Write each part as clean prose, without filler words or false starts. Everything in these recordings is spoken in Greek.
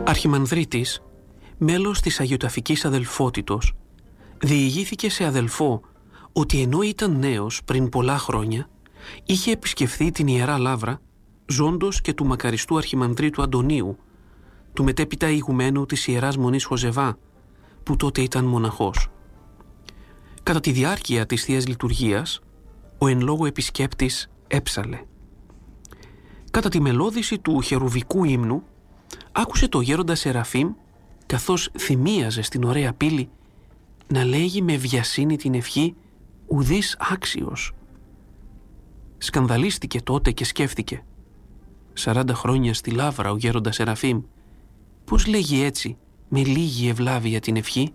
Αρχιμανδρίτης, μέλος της Αγιοταφικής Αδελφότητος, διηγήθηκε σε αδελφό ότι ενώ ήταν νέος πριν πολλά χρόνια, είχε επισκεφθεί την Ιερά Λαύρα, ζώντος και του μακαριστού Αρχιμανδρίτου Αντωνίου, του μετέπειτα ηγουμένου της Ιεράς Μονής Χοζεβά, που τότε ήταν μοναχός. Κατά τη διάρκεια της Θείας Λειτουργίας, ο εν λόγω επισκέπτης έψαλε. Κατά τη μελώδηση του χερουβικού ύμνου, άκουσε το γέροντα Σεραφείμ, καθώς θυμίαζε στην ωραία πύλη, να λέγει με βιασύνη την ευχή «Ουδής άξιος». Σκανδαλίστηκε τότε και σκέφτηκε. 40 χρόνια στη Λαύρα ο γέροντα Σεραφείμ, πώς λέγει έτσι με λίγη ευλάβεια την ευχή?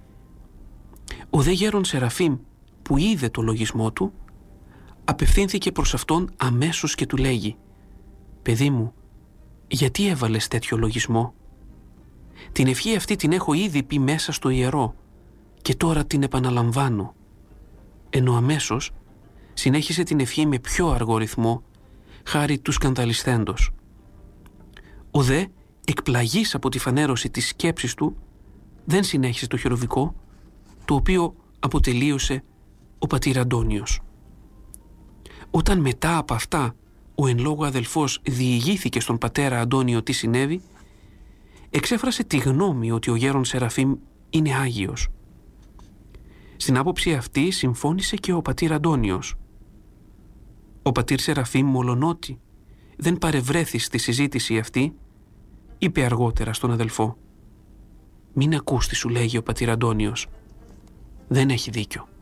Ο δε γέρον Σεραφείμ, που είδε το λογισμό του, απευθύνθηκε προς αυτόν αμέσως και του λέγει «Παιδί μου, γιατί έβαλες τέτοιο λογισμό? Την ευχή αυτή την έχω ήδη πει μέσα στο ιερό και τώρα την επαναλαμβάνω». Ενώ αμέσως συνέχισε την ευχή με πιο αργό ρυθμό, χάρη του σκανδαλισθέντος. Ο δε, εκπλαγής από τη φανέρωση της σκέψης του, δεν συνέχισε το χερουβικό, το οποίο αποτελείωσε ο πατήρ Αντώνιος. Όταν μετά από αυτά ο εν λόγω αδελφός διηγήθηκε στον πατέρα Αντώνιο τι συνέβη, εξέφρασε τη γνώμη ότι ο γέρον Σεραφείμ είναι Άγιος. Στην άποψη αυτή συμφώνησε και ο πατήρ Αντώνιος. Ο πατήρ Σεραφείμ, μολονότι δεν παρευρέθη στη συζήτηση αυτή, είπε αργότερα στον αδελφό «Μην ακούς τι σου λέγει ο πατήρ Αντώνιος. Δεν έχει δίκιο».